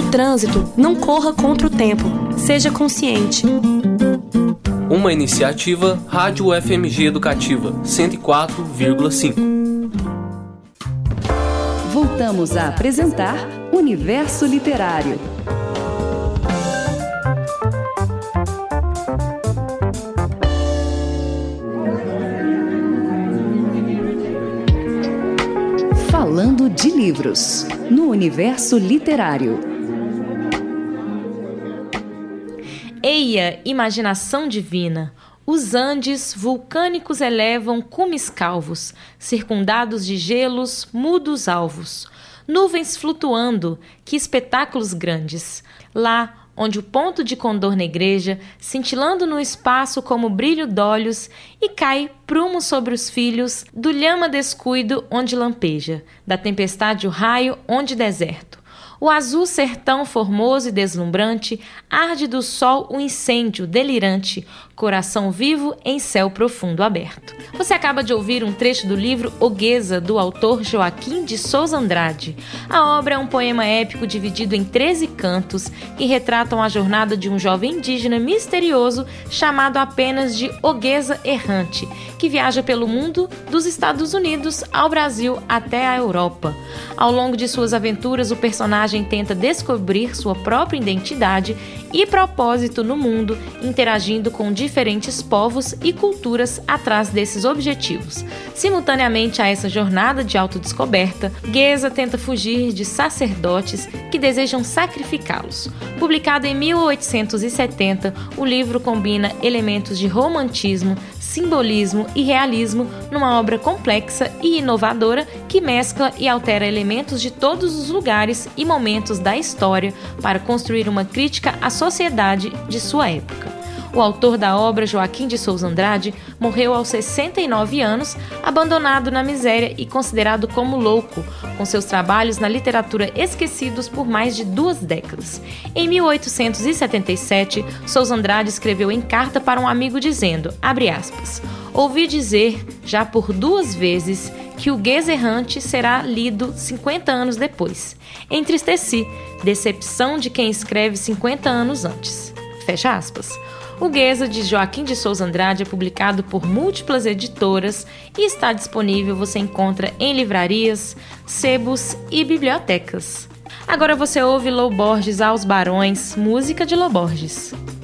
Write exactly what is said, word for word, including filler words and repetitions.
trânsito, não corra contra o tempo. Seja consciente. Uma iniciativa Rádio F M G Educativa cento e quatro vírgula cinco. Voltamos a apresentar Universo Literário. Falando de livros, no Universo Literário. Eia, imaginação divina! Os Andes vulcânicos elevam cumes calvos, circundados de gelos, mudos alvos. Nuvens flutuando, que espetáculos grandes! Lá, onde o ponto de condor negreja, cintilando no espaço como brilho d'olhos, e cai prumo sobre os filhos do lhama descuido onde lampeja, da tempestade o raio onde deserto. O azul sertão formoso e deslumbrante, arde do sol o incêndio delirante, coração vivo em céu profundo aberto. Você acaba de ouvir um trecho do livro Ogueza, do autor Joaquim de Souza Andrade. A obra é um poema épico dividido em treze cantos que retratam a jornada de um jovem indígena misterioso chamado apenas de Ogueza Errante, que viaja pelo mundo dos Estados Unidos ao Brasil até a Europa. Ao longo de suas aventuras, o personagem tenta descobrir sua própria identidade e propósito no mundo, interagindo com diferentes povos e culturas atrás desses objetivos. Simultaneamente a essa jornada de autodescoberta, Gueza tenta fugir de sacerdotes que desejam sacrificá-los. Publicado em mil oitocentos e setenta, o livro combina elementos de romantismo, simbolismo e realismo numa obra complexa e inovadora que mescla e altera elementos de todos os lugares e momentos da história para construir uma crítica à sociedade de sua época. O autor da obra, Joaquim de Souza Andrade, morreu aos sessenta e nove anos, abandonado na miséria e considerado como louco, com seus trabalhos na literatura esquecidos por mais de duas décadas. Em mil oitocentos e setenta e sete, Souza Andrade escreveu em carta para um amigo dizendo, abre aspas, ouvi dizer, já por duas vezes, que o Gueza Errante será lido cinquenta anos depois. Entristeci, decepção de quem escreve cinquenta anos antes. Fecha aspas. O Gueza, de Joaquim de Souza Andrade, é publicado por múltiplas editoras e está disponível, você encontra em livrarias, sebos e bibliotecas. Agora você ouve Lô Borges aos Barões, música de Lô Borges.